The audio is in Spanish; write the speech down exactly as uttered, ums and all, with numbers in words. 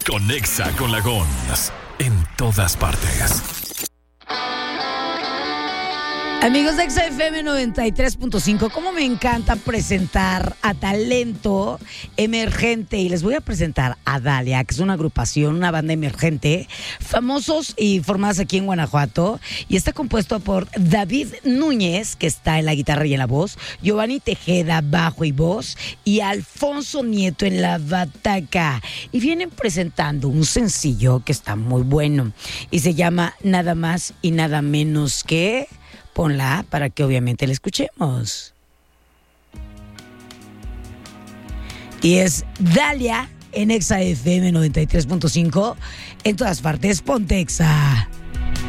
Conexa con la Gons. En todas partes. Amigos de X F M noventa y tres punto cinco, cómo me encanta presentar a talento emergente. Y les voy a presentar a Dalia, que es una agrupación, una banda emergente, famosos y formadas aquí en Guanajuato. Y está compuesto por David Núñez, que está en la guitarra y en la voz, Giovanni Tejeda, bajo y voz, y Alfonso Nieto en la bataca. Y vienen presentando un sencillo que está muy bueno y se llama Nada Más y Nada Menos Que... Ponla para que obviamente la escuchemos. Y es Dalia en Exa F M noventa y tres punto cinco. En todas partes, ponte Exa.